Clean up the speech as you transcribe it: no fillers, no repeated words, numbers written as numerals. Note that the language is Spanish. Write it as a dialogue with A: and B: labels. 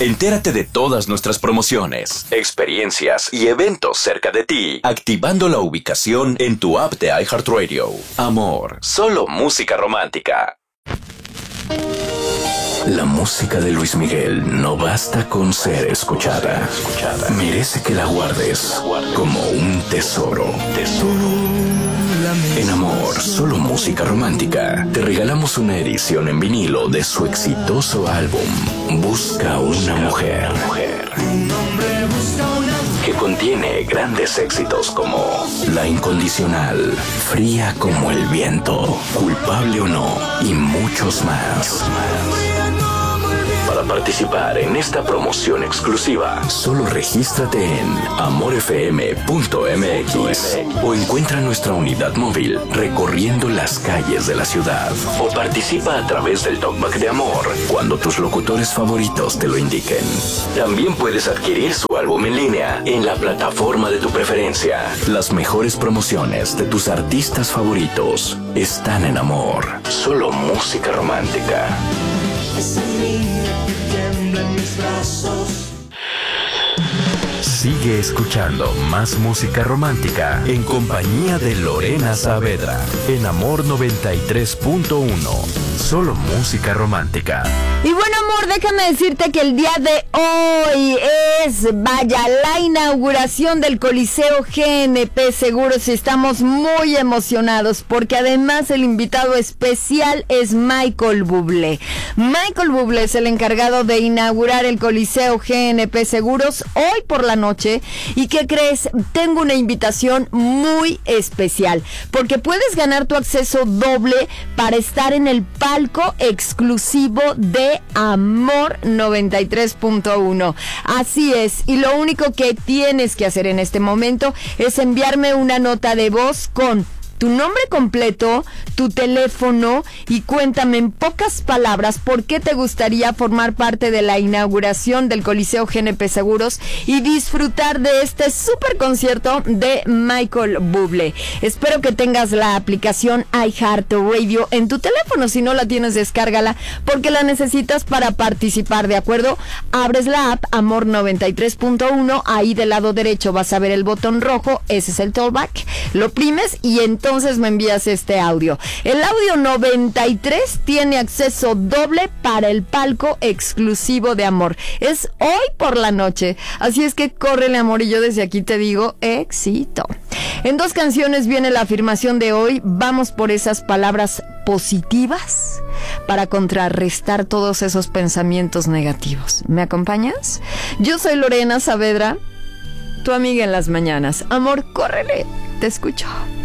A: Entérate de todas nuestras promociones, experiencias y eventos cerca de ti, activando la ubicación en tu app de iHeartRadio. Amor, solo música romántica. La música de Luis Miguel no basta con ser escuchada. Merece que la guardes como un tesoro. En Amor, solo música romántica, te regalamos una edición en vinilo de su exitoso álbum Busca una mujer, que contiene grandes éxitos como La Incondicional, Fría como el viento, Culpable o no y muchos más. Para participar en esta promoción exclusiva, solo regístrate en amorfm.mx o encuentra nuestra unidad móvil recorriendo las calles de la ciudad, o participa a través del Talkback de Amor cuando tus locutores favoritos te lo indiquen. También puedes adquirir su álbum en línea en la plataforma de tu preferencia. Las mejores promociones de tus artistas favoritos están en Amor, solo música romántica.
B: Sigue escuchando más música romántica en compañía de Lorena Saavedra en Amor 93.1. Solo música romántica.
C: Y bueno, amor, déjame decirte que el día de hoy es, la inauguración del Coliseo GNP Seguros y estamos muy emocionados porque además el invitado especial es Michael Bublé. Michael Bublé es el encargado de inaugurar el Coliseo GNP Seguros hoy por la noche. ¿Y qué crees? Tengo una invitación muy especial porque puedes ganar tu acceso doble para estar en el palco exclusivo de Amor 93.1. Así es, y lo único que tienes que hacer en este momento es enviarme una nota de voz con tu nombre completo, tu teléfono y cuéntame en pocas palabras por qué te gustaría formar parte de la inauguración del Coliseo GNP Seguros y disfrutar de este super concierto de Michael Bublé. Espero que tengas la aplicación iHeartRadio en tu teléfono. Si no la tienes, descárgala porque la necesitas para participar, ¿de acuerdo? Abres la app Amor 93.1, ahí del lado derecho vas a ver el botón rojo, ese es el Talkback, lo oprimes y entonces me envías este audio. El audio 93 tiene acceso doble para el palco exclusivo de Amor. Es hoy por la noche, así es que córrele, amor, y yo desde aquí te digo éxito. En 2 canciones viene la afirmación de hoy. Vamos por esas palabras positivas para contrarrestar todos esos pensamientos negativos. ¿Me acompañas? Yo soy Lorena Saavedra, tu amiga en las mañanas. Amor, córrele, te escucho.